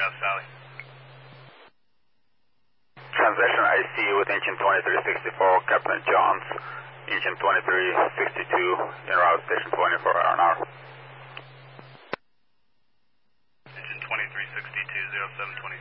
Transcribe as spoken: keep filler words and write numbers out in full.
Rouse Sally. Transition I C with engine twenty-three sixty-four, Captain Johns, engine twenty-three sixty-two, en route station twenty-four R and R. Engine twenty-three sixty-two, zero seven twenty.